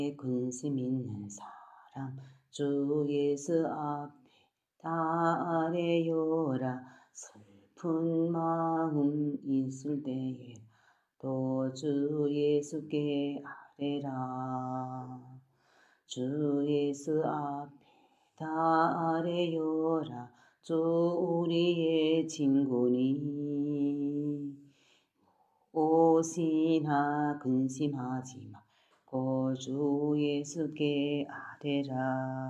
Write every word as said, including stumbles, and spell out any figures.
근심 있는 사람 주 예수 앞에 다 아뢰요라. 슬픈 마음 있을 때에 또 주 예수께 아뢰라. 주 예수 앞에 다 아뢰요라. 주 우리의 친구니 무엇이나 근심하지 말고 주 예수께 아뢰라.